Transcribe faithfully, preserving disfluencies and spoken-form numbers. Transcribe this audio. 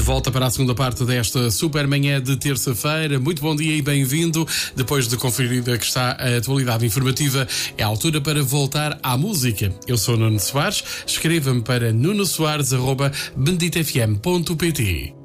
volta para a segunda parte desta super manhã de terça-feira. Muito bom dia e bem-vindo. Depois de conferida que está a atualidade informativa, é a altura para voltar à música. Eu sou Nuno Soares. Escreva-me para nuno soares arroba bendita f m ponto p t.